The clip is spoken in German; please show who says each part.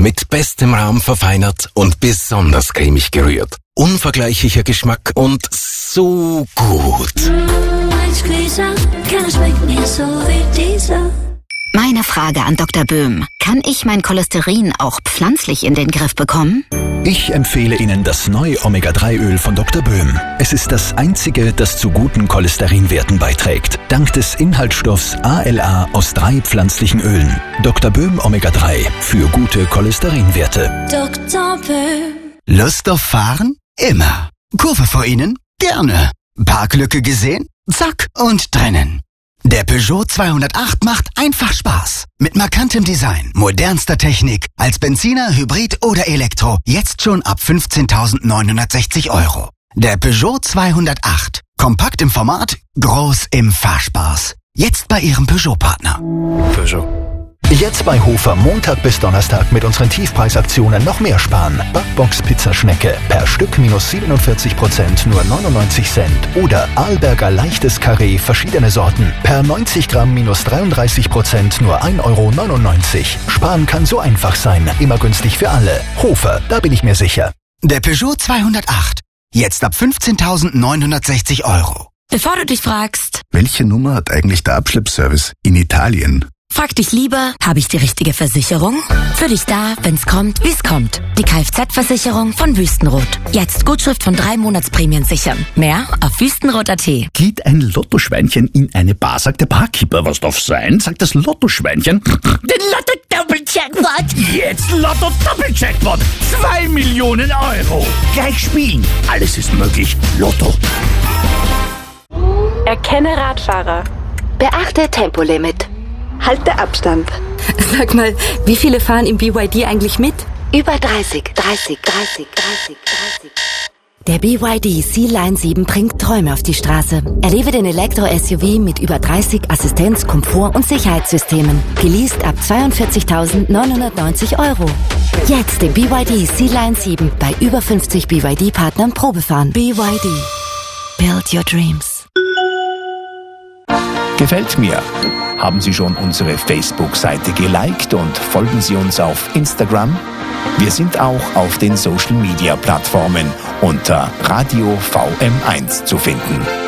Speaker 1: mit bestem Rahm verfeinert und besonders cremig gerührt. Unvergleichlicher Geschmack und so gut.
Speaker 2: Keiner schmeckt mir so wie dieser.
Speaker 3: Meine Frage an Dr. Böhm. Kann ich mein Cholesterin auch pflanzlich in den Griff bekommen?
Speaker 4: Ich empfehle Ihnen das neue Omega-3-Öl von Dr. Böhm. Es ist das einzige, das zu guten Cholesterinwerten beiträgt. Dank des Inhaltsstoffs ALA aus 3 pflanzlichen Ölen. Dr. Böhm Omega-3 für gute Cholesterinwerte.
Speaker 2: Dr. Böhm.
Speaker 5: Lust auf Fahren? Immer. Kurve vor Ihnen? Gerne. Parklücke gesehen? Zack und drinnen. Der Peugeot 208 macht einfach Spaß. Mit markantem Design, modernster Technik, als Benziner, Hybrid oder Elektro. Jetzt schon ab 15.960 €. Der Peugeot 208. Kompakt im Format, groß im Fahrspaß. Jetzt bei Ihrem Peugeot-Partner.
Speaker 4: Peugeot. Jetzt bei Hofer Montag bis Donnerstag mit unseren Tiefpreisaktionen noch mehr sparen. Backbox Pizzaschnecke per Stück minus 47%, nur 99 Cent. Oder Arlberger leichtes Karree, verschiedene Sorten, per 90 Gramm minus 33%, nur 1,99 €. Sparen kann so einfach sein, immer günstig für alle. Hofer, da bin ich mir sicher.
Speaker 5: Der Peugeot 208. Jetzt ab 15.960 €.
Speaker 6: Bevor du dich fragst,
Speaker 7: welche Nummer hat eigentlich der Abschleppservice in Italien?
Speaker 6: frag dich lieber, habe ich die richtige Versicherung? Für dich da, wenn's kommt, wie's kommt. Die Kfz-Versicherung von Wüstenrot. Jetzt Gutschrift von 3 Monatsprämien sichern. Mehr auf wüstenrot.at.
Speaker 8: Geht ein Lottoschweinchen in eine Bar, sagt der Barkeeper, was darf sein? Sagt das Lottoschweinchen. Den Lotto-Doppel-Jackpot! Jetzt Lotto-Doppel-Jackpot! 2 Millionen €! Gleich spielen! Alles ist möglich. Lotto.
Speaker 9: Erkenne Radfahrer.
Speaker 3: Beachte Tempolimit.
Speaker 9: Halte Abstand. Sag mal, wie viele fahren im BYD eigentlich mit?
Speaker 3: Über 30. Der BYD Sea-Line 7 bringt Träume auf die Straße. Erlebe den Elektro-SUV mit über 30 Assistenz-, Komfort- und Sicherheitssystemen. Geleast ab 42.990 €. Jetzt den BYD Sea-Line 7 bei über 50 BYD-Partnern Probefahren. BYD. Build your dreams.
Speaker 4: Gefällt mir. Haben Sie schon unsere Facebook-Seite geliked und folgen Sie uns auf Instagram? Wir sind auch auf den Social-Media-Plattformen unter Radio VM1 zu finden.